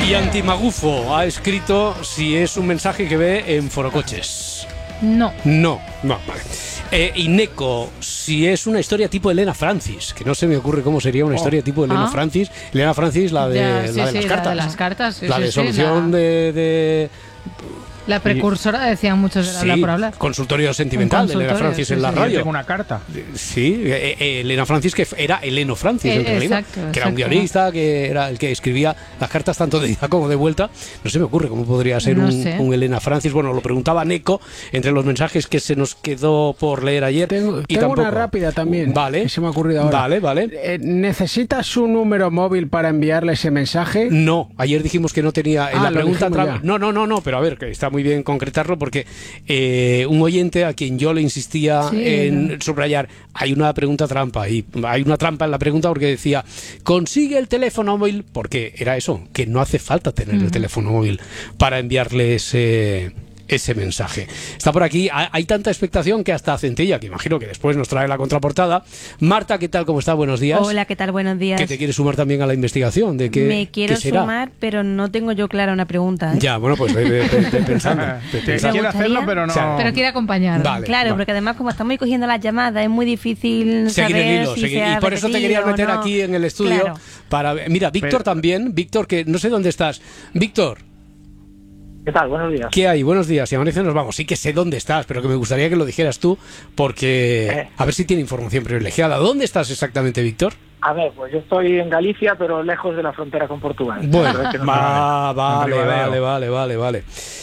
Y Antimagufo ha escrito si es un mensaje que ve en Forocoches. No. No, vale. Y Neko, si es una historia tipo Elena Francis, que no se me ocurre cómo sería una historia tipo Elena Francis. Elena Francis, la de, Ya, la de las cartas. La de las cartas, la de solución de... La precursora, decían muchos, de hablar por hablar. Consultorio sentimental de Elena Francis en la radio. Tengo una carta. Sí, Elena Francis, que era Eleno Francis en realidad, exacto, que era un guionista, que era el que escribía las cartas tanto de ida como de vuelta. No se me ocurre cómo podría ser un Elena Francis. Bueno, lo preguntaba Neko entre los mensajes que se nos quedó por leer ayer. Tengo una rápida también. Vale. Que se me ha ocurrido ahora. Vale. ¿Necesitas un número móvil para enviarle ese mensaje? No, ayer dijimos que no tenía. En la pregunta no, pero a ver, que está muy bien concretarlo porque un oyente a quien yo le insistía en subrayar, hay una pregunta trampa y hay una trampa en la pregunta porque decía, consigue el teléfono móvil, porque era eso, que no hace falta tener el teléfono móvil para enviarle ese mensaje. Está por aquí, hay tanta expectación que hasta Centella, que imagino que después nos trae la contraportada. Marta, ¿qué tal? ¿Cómo está? Buenos días. Hola, ¿qué tal? Buenos días. ¿Que te quieres sumar también a la investigación? ¿De qué, Me quiero qué será? sumar, pero no tengo yo clara una pregunta. Ya, bueno, pues pensando. Quiero hacerlo, pero no... Pero quiere acompañar. Vale, claro, porque además como estamos cogiendo las llamadas, es muy difícil seguir saber el hilo. si se ha y por eso te quería meter aquí en el estudio. Claro. Para mira, Víctor también. Víctor, que no sé dónde estás. Víctor. ¿Qué tal? Buenos días. ¿Qué hay? Buenos días. Y amanece nos vamos. Sí que sé dónde estás, pero que me gustaría que lo dijeras tú, porque a ver si tiene información privilegiada. ¿Dónde estás exactamente, Víctor? A ver, pues yo estoy en Galicia, pero lejos de la frontera con Portugal. Bueno, Es que no vale.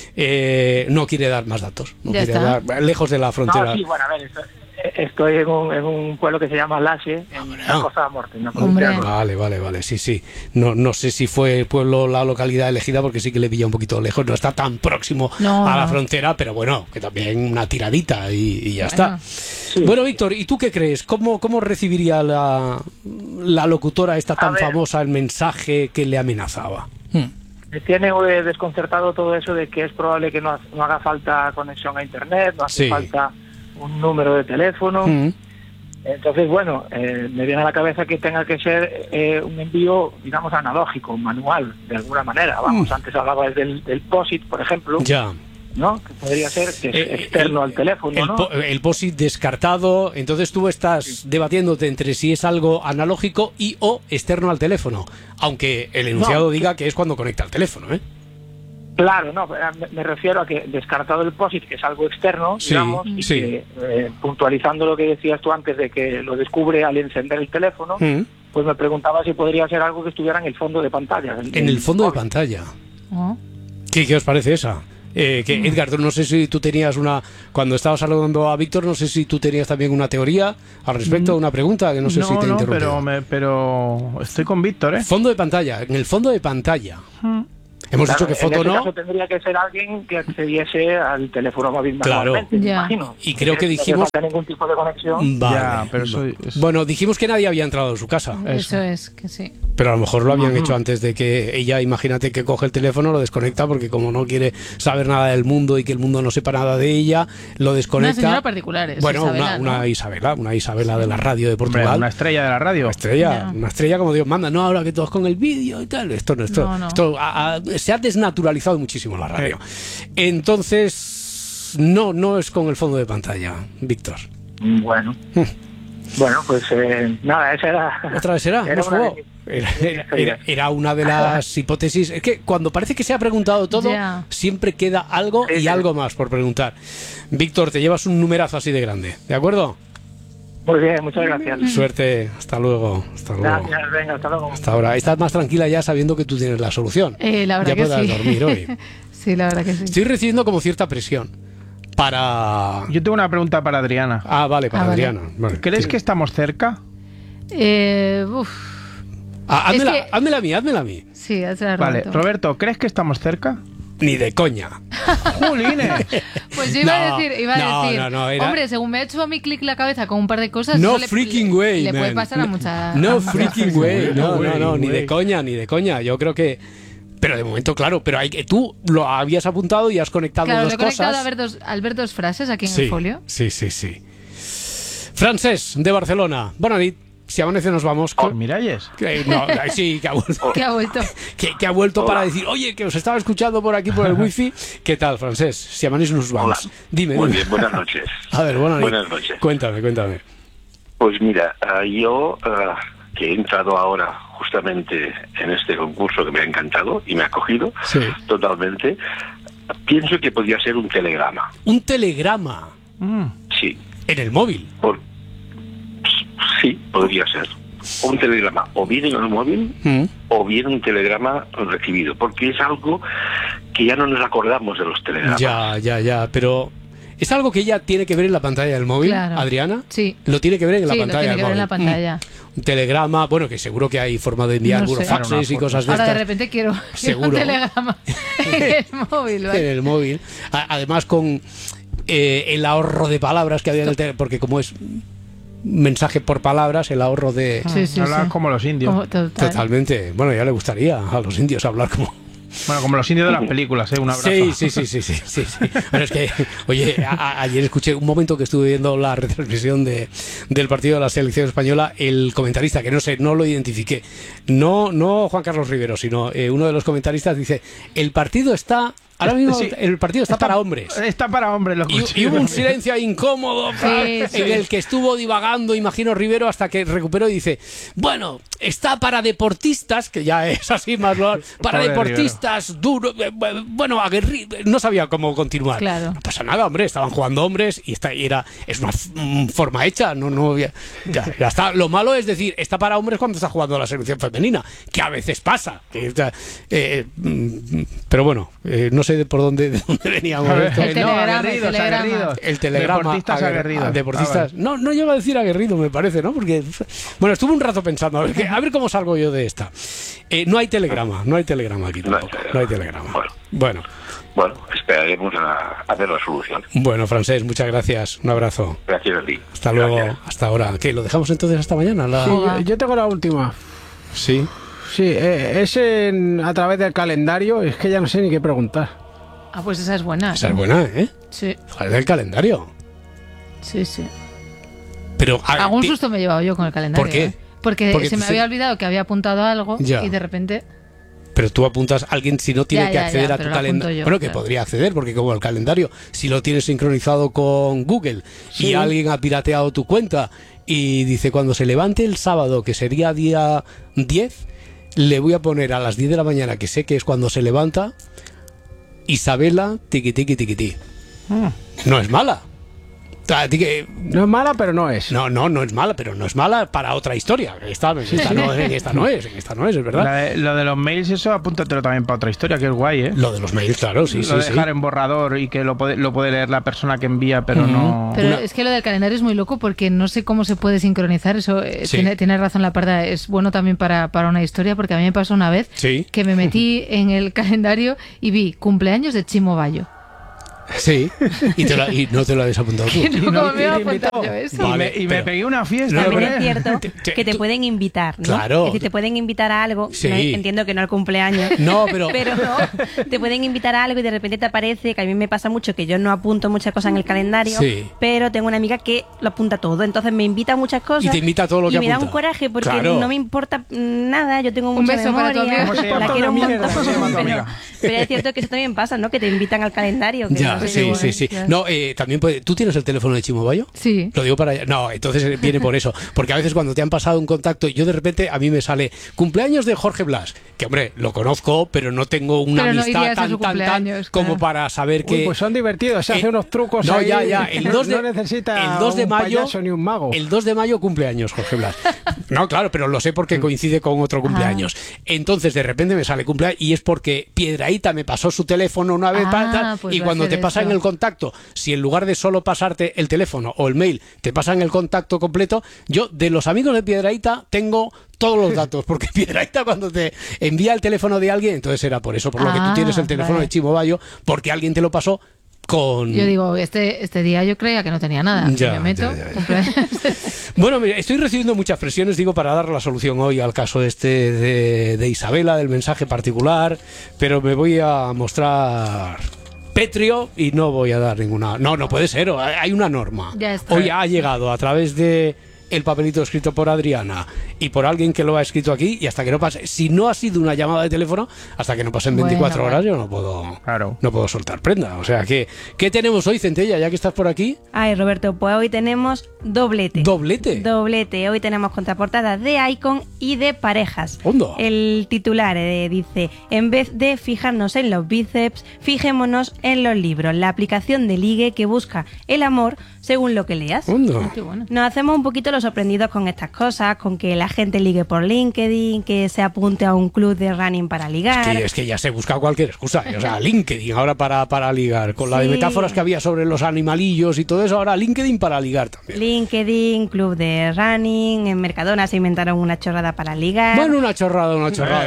No quiere dar más datos. No Ya quiere está. dar, lejos de la frontera. No, sí, bueno, a ver, estoy en un pueblo que se llama Laxe, en la Costa de Morte. Vale, sí. No sé si fue el pueblo, la localidad elegida, porque sí que le pilla un poquito lejos. No está tan próximo a la frontera, pero bueno, que también una tiradita y ya está. Sí. Bueno, Víctor, ¿y tú qué crees? ¿Cómo recibiría la locutora esta tan famosa el mensaje que le amenazaba? Me tiene desconcertado todo eso de que es probable que no haga falta conexión a internet, no hace falta un número de teléfono. Entonces, bueno, me viene a la cabeza que tenga que ser un envío, digamos, analógico, manual, de alguna manera. Vamos, antes hablabas del POSIT, por ejemplo. Ya. ¿No? Que podría ser que es externo al teléfono, ¿no? El POSIT descartado. Entonces tú estás debatiéndote entre si es algo analógico y o externo al teléfono. Aunque el enunciado diga que es cuando conecta al teléfono, ¿eh? Claro, no, me refiero a que descartado el POSIT, que es algo externo, digamos, y que puntualizando lo que decías tú antes de que lo descubre al encender el teléfono, pues me preguntaba si podría ser algo que estuviera en el fondo de pantalla. En el fondo de pantalla. ¿Qué os parece esa? Edgar, no sé si tú tenías cuando estabas saludando a Víctor, no sé si tú tenías también una teoría al respecto, una pregunta, que no sé si te interrumpí. pero estoy con Víctor, ¿eh? Fondo de pantalla, en el fondo de pantalla. Hemos dicho que foto en ese caso tendría que ser alguien que accediese al teléfono móvil manualmente, me imagino. Y creo que dijimos... No falta ningún tipo de conexión. Vale. Pero bueno, dijimos que nadie había entrado en su casa. Eso es, que sí. Pero a lo mejor lo habían hecho antes de que ella, imagínate que coge el teléfono, lo desconecta, porque como no quiere saber nada del mundo y que el mundo no sepa nada de ella, lo desconecta. Una señora particular, bueno, Isabela, una Isabela de la radio de Portugal. Hombre, una estrella de la radio. Una estrella como Dios manda. No, ahora que todos con el vídeo y tal. Esto se ha desnaturalizado muchísimo la radio. Entonces, no es con el fondo de pantalla, Víctor. Bueno, pues nada, esa era... ¿Otra vez era? Era una de las hipótesis. Es que cuando parece que se ha preguntado todo, siempre queda algo y algo más por preguntar. Víctor, te llevas un numerazo así de grande, ¿de acuerdo? Muy bien, muchas gracias. Suerte, hasta luego. Gracias, venga, hasta luego. Hasta ahora. Estás más tranquila ya sabiendo que tú tienes la solución. La verdad ya que podrás dormir hoy. Sí, la verdad que sí. Estoy recibiendo como cierta presión para... Yo tengo una pregunta para Adriana. Vale, para Adriana. Vale. ¿Crees que estamos cerca? Házmela a mí. Sí, hazla, Vale, Roberto, ¿crees que estamos cerca? Ni de coña. ¡Jolines! Pues yo iba a decir, era... hombre, según me ha hecho a mí clic la cabeza con un par de cosas, no eso freaking way, le man. puede pasar a muchas... No freaking way, no, ni de coña. Yo creo que... Pero de momento, claro, pero tú lo habías apuntado y has conectado dos cosas. Claro, he conectado al ver dos frases aquí en el folio. Sí. Francesc, de Barcelona. Bona nit. si amanece nos vamos. Miralles. No, sí, que ha vuelto. ¿Qué ha vuelto? Que ha vuelto para decir, oye, que os estaba escuchando por aquí por el wifi. ¿Qué tal, Francés? Si amanece nos vamos. Hola. Dime. Muy bien, buenas noches. A ver, buenas noches. Cuéntame. Pues mira, yo que he entrado ahora justamente en este concurso que me ha encantado y me ha acogido totalmente, pienso que podría ser un telegrama. ¿Un telegrama? Sí. ¿En el móvil? Sí, podría ser. Un telegrama, o bien en el móvil, o bien un telegrama recibido, porque es algo que ya no nos acordamos de los telegramas. Ya, pero... ¿Es algo que ella tiene que ver en la pantalla del móvil, claro. Adriana? Sí. Lo tiene que ver en la pantalla lo tiene del que ver móvil. en la pantalla. Un telegrama, bueno, que seguro que hay forma de enviar burofaxes y cosas de Ahora estas. de repente quiero Seguro. un telegrama en el móvil. ¿vale? En el móvil. Además con el ahorro de palabras que había en el teléfono, porque como es mensaje por palabras, el ahorro de... Hablar como los indios. Totalmente. Bueno, ya le gustaría a los indios hablar como... Bueno, como los indios de las películas, un abrazo. Sí. Pero es que, oye, ayer escuché un momento que estuve viendo la retransmisión del partido de la selección española, el comentarista, que no lo identifiqué, no Juan Carlos Rivero, sino uno de los comentaristas dice, el partido está... Ahora mismo el partido está para hombres. Está para hombres. Y hubo un silencio ahí incómodo en el que estuvo divagando, imagino, Rivero, hasta que recuperó y dice, bueno, está para deportistas, que ya es así más para deportistas duros, bueno, aguerridos. No sabía cómo continuar. Claro. No pasa nada, hombre, estaban jugando hombres y es una forma hecha. Ya está. Lo malo es decir, está para hombres cuando está jugando la selección femenina, que a veces pasa. Pero bueno, no sé de dónde veníamos. El telegrama. Deportistas aguerridos. Deportistas. No llego a decir aguerrido, me parece, ¿no? Porque, bueno, estuve un rato pensando, a ver cómo salgo yo de esta. No hay telegrama aquí tampoco. No hay telegrama. Bueno, esperaremos a ver la solución. Bueno, Francés, muchas gracias. Un abrazo. Gracias a ti. Hasta luego, hasta ahora. ¿Qué? ¿Lo dejamos entonces hasta mañana? Sí, yo tengo la última. Sí. Sí, es a través del calendario, es que ya no sé ni qué preguntar. Ah, pues esa es buena. Esa es buena, ¿eh? Sí. ¿Cuál es el calendario? Sí. Pero algún susto me he llevado yo con el calendario. ¿Por qué? Porque se me había olvidado que había apuntado algo y de repente... Pero tú apuntas a alguien si no tiene que acceder a tu calendario. Bueno, que claro. podría acceder, porque como el calendario, si lo tienes sincronizado con Google y alguien ha pirateado tu cuenta y dice, cuando se levante el sábado, que sería día 10, le voy a poner a las 10 de la mañana, que sé que es cuando se levanta, Isabela, tiqui. No es mala. No es mala, pero no es. No es mala, pero no es mala para otra historia. Esta no es, es verdad. Lo de los mails, eso apúntatelo también para otra historia, que es guay, ¿eh? Lo de los mails, claro, sí. Lo de dejar en borrador y que lo puede leer la persona que envía, pero no... Pero es que lo del calendario es muy loco porque no sé cómo se puede sincronizar. Eso tiene razón la Parda. Es bueno también para una historia, porque a mí me pasó una vez que me metí en el calendario y vi cumpleaños de Chimo Bayo. Sí, y no te lo habías apuntado tú. ¿Cómo me iba a apuntar yo eso? Vale, me pegué una fiesta. También es cierto que te pueden invitar, ¿no? Claro. Es decir, te pueden invitar a algo. Sí. No, entiendo que no al cumpleaños. No, pero no, te pueden invitar a algo y de repente te aparece, que a mí me pasa mucho, que yo no apunto muchas cosas en el calendario, pero tengo una amiga que lo apunta todo. Entonces me invita a muchas cosas. Y te invita a todo lo que apunta. Y me da apunta. un coraje porque no me importa nada. Yo tengo mucha beso memoria. para tu La quiero un montón. amiga? Pero es cierto que eso también pasa, ¿no? Que te invitan al calendario. Que Ya, no sé, sí. No, también puede. ¿Tú tienes el teléfono de Chimo Bayo? Sí. Lo digo para allá. No, entonces viene por eso. Porque a veces cuando te han pasado un contacto, yo de repente a mí me sale cumpleaños de Jorge Blas. Que hombre, lo conozco, pero no tengo una amistad tan como para saber que. Pues son divertidos, se hace unos trucos. No, ahí, ya. El 2 de, no necesita el 2 de un mayo. payaso ni un mago. El 2 de mayo cumpleaños Jorge Blas. No, claro, pero lo sé porque coincide con otro cumpleaños. Entonces de repente me sale cumpleaños y es porque Piedrahíta me pasó su teléfono una vez pues y cuando te pasan el contacto, si en lugar de solo pasarte el teléfono o el mail te pasan el contacto completo, yo de los amigos de Piedrahíta tengo todos los datos, porque Piedrahíta cuando te envía el teléfono de alguien, entonces era por eso, por lo que tú tienes el teléfono de Chimo Bayo, porque alguien te lo pasó con... Yo digo, este día yo creía que no tenía nada. Ya. Bueno, mira, estoy recibiendo muchas presiones, digo, para dar la solución hoy al caso de Isabela, del mensaje particular, pero me voy a mostrar pétreo y no voy a dar ninguna... No puede ser, hay una norma. Ya está. Hoy ha llegado a través de el papelito escrito por Adriana y por alguien que lo ha escrito aquí, y hasta que no pase, si no ha sido una llamada de teléfono, hasta que no pasen 24 horas yo no puedo soltar prenda. O sea, ¿qué tenemos hoy, Centella, ya que estás por aquí? Ay, Roberto, pues hoy tenemos doblete. ¿Doblete? Doblete. Hoy tenemos contraportadas de Icon y de parejas. ¿Hondo? El titular dice: en vez de fijarnos en los bíceps, fijémonos en los libros, la aplicación de ligue que busca el amor según lo que leas. ¿Hondo? Bueno. Nos hacemos un poquito los sorprendidos con estas cosas, con que la gente ligue por LinkedIn, que se apunte a un club de running para ligar. Es que ya se busca cualquier excusa. O sea, LinkedIn ahora para ligar. Con la de metáforas que había sobre los animalillos y todo eso, ahora LinkedIn para ligar también. LinkedIn, club de running, en Mercadona se inventaron una chorrada para ligar. Bueno, una chorrada.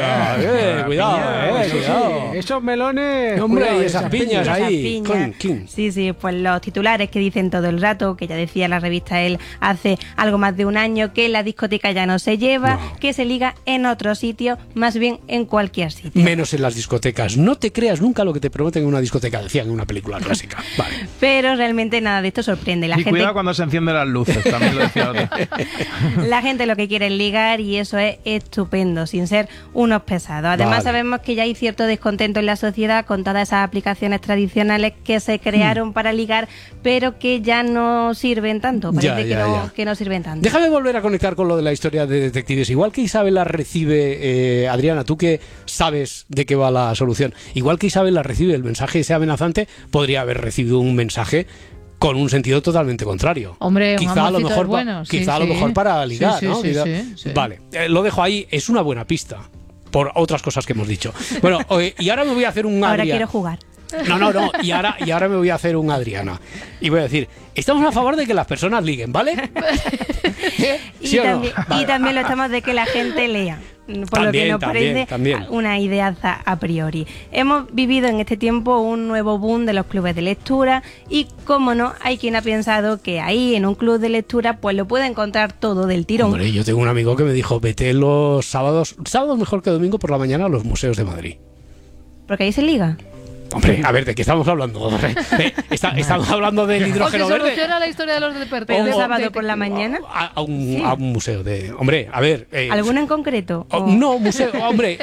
Cuidado, cuidado. Esos melones... Hombre, cuidado, y esas piñas ahí. Sí, pues los titulares que dicen todo el rato, que ya decía la revista él hace algo más de un año, que la discoteca ya no se lleva, que se liga en otro sitio, más bien en cualquier sitio. Menos en las discotecas. No te creas nunca lo que te prometen en una discoteca, decían en una película clásica. Vale. Pero realmente nada de esto sorprende. La gente... cuidado cuando se encienden las luces, también lo decía otro. La gente lo que quiere es ligar, y eso es estupendo, sin ser unos pesados. Además sabemos que ya hay cierto descontento en la sociedad con todas esas aplicaciones tradicionales que se crearon para ligar, pero que ya no sirven tanto. Parece que no sirven tanto. Déjame volver a conectar con lo de la historia de detectives. Igual que Isabel la recibe, Adriana, tú que sabes de qué va la solución, igual que Isabel la recibe el mensaje ese amenazante, podría haber recibido un mensaje con un sentido totalmente contrario. Hombre, quizá a lo mejor, bueno. a lo mejor para ligar, ¿no? Sí. Vale, lo dejo ahí, es una buena pista por otras cosas que hemos dicho. Bueno, y ahora me voy a hacer un Ahora quiero jugar. No, y ahora me voy a hacer un Adriana. Y voy a decir, estamos a favor de que las personas liguen, ¿vale? ¿Sí y también lo estamos de que la gente lea. Por lo que nos parece una ideaza a priori. Hemos vivido en este tiempo un nuevo boom de los clubes de lectura, y cómo no, hay quien ha pensado que ahí en un club de lectura pues lo puede encontrar todo del tirón. Hombre, yo tengo un amigo que me dijo, vete los sábados mejor que domingo por la mañana a los museos de Madrid. Porque ahí se liga. Hombre, a ver, ¿de qué estamos hablando? ¿Estamos hablando del hidrógeno verde? ¿Soluciona la historia de los deportes? ¿El sábado por la mañana? A un museo de... Hombre, a ver... ¿Alguno en concreto? No, museo... Hombre...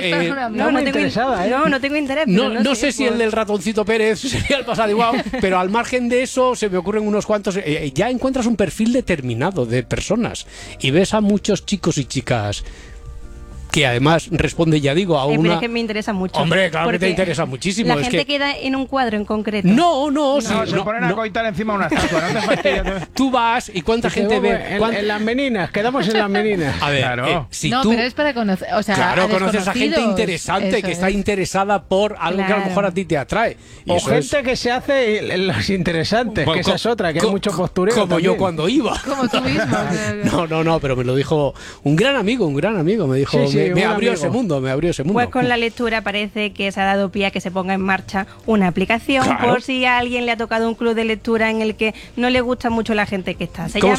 no tengo interés. No sé si el del ratoncito Pérez sería el pasado igual, pero al margen de eso se me ocurren unos cuantos... ya encuentras un perfil determinado de personas y ves a muchos chicos y chicas que además responde, ya digo, a una... Pero es que me interesa mucho. Hombre, claro que te interesa muchísimo. La gente queda en un cuadro en concreto. No, se ponen a coitar encima de una estatua, no te fastidies. Tú vas y cuánta gente ve... En las meninas, quedamos en las meninas. A ver, claro. Pero es para conocer... O sea, claro, conoces a gente interesante que está interesada por algo que a lo mejor a ti te atrae. Y o gente que se hace los interesantes, que esa es otra, que hay mucho postureo como también. yo cuando iba. Como tú mismo. No, pero me lo dijo un gran amigo, me dijo... Me abrió ese mundo. Pues con la lectura parece que se ha dado pie a que se ponga en marcha una aplicación, por si a alguien le ha tocado un club de lectura en el que no le gusta mucho la gente que está.